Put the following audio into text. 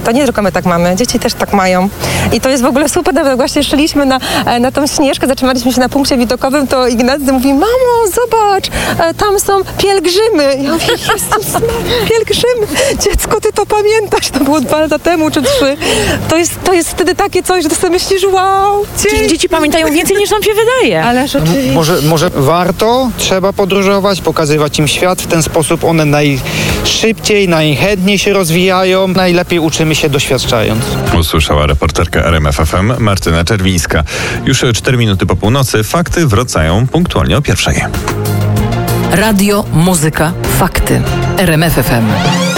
to nie tylko my tak mamy, dzieci też tak mają. I to jest w ogóle super, nawet właśnie szliśmy na tą Śnieżkę, zatrzymaliśmy się na punkcie widokowym, to Ignacy mówi, mamo, zobacz, tam są pielgrzymy. Ja mówię, Jezus Maria, pielgrzymy. Dziecko, ty to pamiętasz, to było 2 lata temu czy 3. To jest wtedy takie coś, że ty sobie myślisz, wow, Dzieci pamiętają więcej niż nam się wydaje. Ależ oczywiście. Może warto, trzeba podróżować, pokazywać im świat. W ten sposób one najszybciej, najchętniej się rozwijają, najlepiej uczymy się doświadczając. Usłyszała reporterka RMF FM Martyna Czerwińska. Już 4 minuty po północy. Fakty wracają punktualnie o 1:00. Radio, muzyka, fakty. RMF FM.